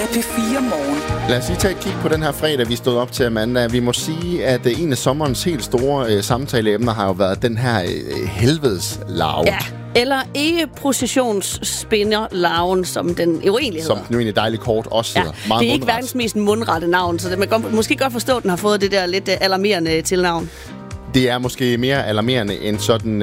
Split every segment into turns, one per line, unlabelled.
P4 Morgen.
Lad os lige tage et kig på den her fredag, vi stod op til mandag. Vi må sige, at en af sommerens helt store samtaleemner har jo været den her helvedeslarve.
Ja, eller ikke-processionsspinderlarven, som den jo egentlig hedder.
Som den jo egentlig dejligt kort også hedder.
Ja, det er ikke verdens mest mundrette navn, så man kan måske godt forstå, at den har fået det der lidt alarmerende tilnavn.
Det er måske mere alarmerende end sådan...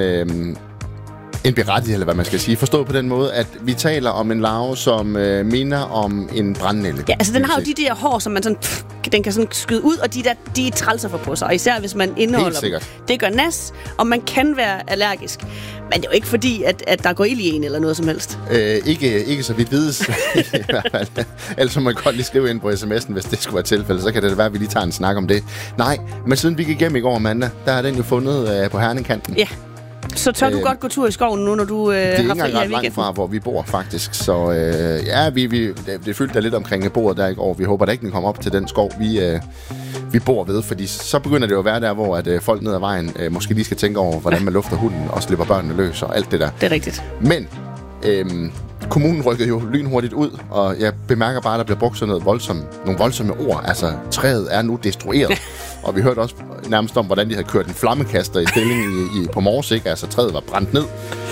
en berettigelse, eller hvad man skal sige. Forstået på den måde, at vi taler om en larve, som minder om en brandnælde.
Ja, altså den har jo de der hår, som man sådan... den kan sådan skyde ud, og de er trælser for på sig. Og især hvis man indeholder dem. Det gør nas, og man kan være allergisk. Men det er jo ikke fordi, at der går ild i en eller noget som helst.
Ikke så vidt vides. I hvert fald. Ellers må man godt lige skrive ind på sms'en, hvis det skulle være tilfældet. Så kan det være, at vi lige tager en snak om det. Nej, men siden vi gik igennem i går mandag, der er den jo fundet på Herningkanten.
Ja. Så tør du godt gå tur i skoven nu, når du har fri af weekenden?
Det er ikke engang ret langt fra, hvor vi bor, faktisk. Så det fyldte da lidt omkring bordet der i går. Vi håber da ikke, den kommer op til den skov, vi bor ved. Fordi så begynder det jo at være der, hvor at folk ned ad vejen måske lige skal tænke over, hvordan man lufter hunden og slipper børnene løs og alt det der.
Det er rigtigt.
Men kommunen rykkede jo lynhurtigt ud, og jeg bemærker bare, at der bliver brugt sådan nogle voldsomme ord. Altså, træet er nu destrueret. Og vi hørte også nærmest om, hvordan de havde kørt en flammekaster i stilling på Mors, ikke? Altså, træet var brændt ned.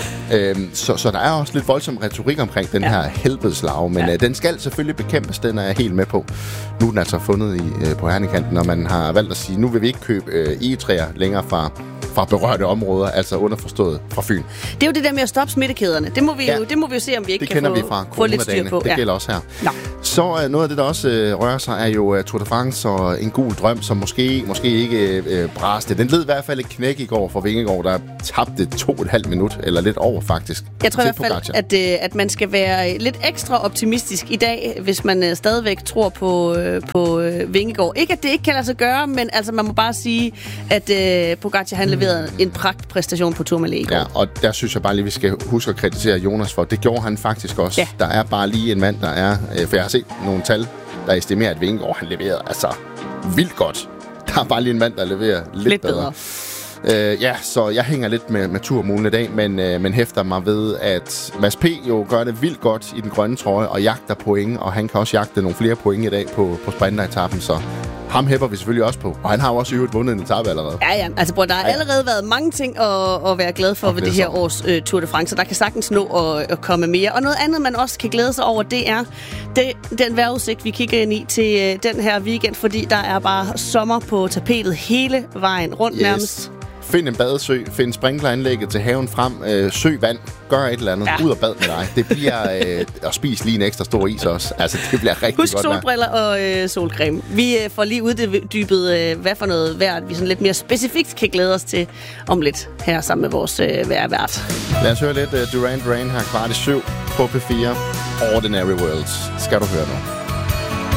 Så der er også lidt voldsom retorik omkring den her helvedeslarve, men den skal selvfølgelig bekæmpes, den er jeg helt med på. Nu er den altså fundet på Herningkanten, og man har valgt at sige, nu vil vi ikke købe egetræer længere fra berørte områder, altså underforstået fra Fyn.
Det er jo det der med at stoppe smittekæderne. Det må vi jo se, om vi ikke kan få lidt styr på.
Det gælder også her.
Nå.
Så noget af det, der også rører sig, er jo Tour de France og en gul drøm, som måske ikke braste. Den led i hvert fald et knæk i går for Vingegaard, der tabte 2,5 minut, eller lidt over faktisk.
Jeg tror i hvert fald, at man skal være lidt ekstra optimistisk i dag, hvis man stadigvæk tror på Vingegaard. Ikke, at det ikke kan lade sig gøre, men altså, man må bare sige, at Pogacar han leverede en pragtpræstation på Tourmalet i går.
Ja, og der synes jeg bare lige, vi skal huske at kritisere Jonas for. Det gjorde han faktisk også. Ja. Der er bare lige en mand, der er... For jeg har set nogle tal, der estimerer, at Vingegaard han leverede altså vildt godt. Der er bare lige en mand, der leverer lidt bedre. Så jeg hænger lidt med turmulen i dag, men hæfter mig ved, at Mads P. jo gør det vildt godt i den grønne trøje og jagter point, og han kan også jagte nogle flere point i dag på sprinteretappen, så ham hæpper vi selvfølgelig også på. Og han har jo også vundet en etape allerede.
Ja. Altså, der har allerede været mange ting at være glad for ved det her års Tour de France, så der kan sagtens nå at komme mere. Og noget andet, man også kan glæde sig over, det er den vejrudsigt, vi kigger ind i til den her weekend, fordi der er bare sommer på tapetet hele vejen rundt nærmest.
Find en badesø, find sprinkleranlægget til haven frem, søg vand, gør et eller andet, ud og bad med dig. Det bliver at spise lige en ekstra stor is også. Altså, det bliver rigtig
godt.
Husk
solbriller og solcreme. Vi får lige uddybet, hvad for noget vejr, vi sådan lidt mere specifikt kan glæde os til om lidt her sammen med vores vejrvært.
Lad os høre lidt Duran Duran her 6:15 på P4. Ordinary Worlds skal du høre nu.